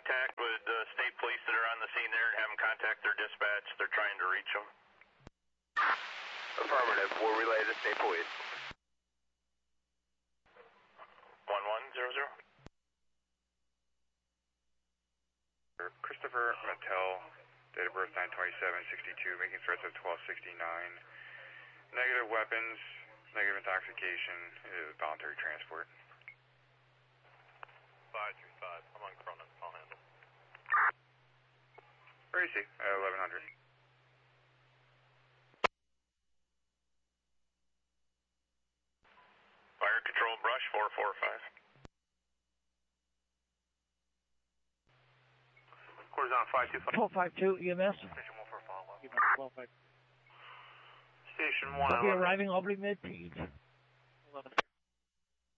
contact with state police that are on the scene there and have them contact their dispatch. They're trying to reach them. Affirmative. We'll relay to state police. 1100. Christopher Mattel, date of birth 9/27/62, making threats at 12:69. Negative weapons, negative intoxication, voluntary transport. 535, I'm on Cronin, I'll handle. Where is he? 1100. Fire control brush 445. Horizontal 525. 1252 EMS. Station 1 for follow-up. Station 1. Station 1. Copy arriving Albany Med Page. 11.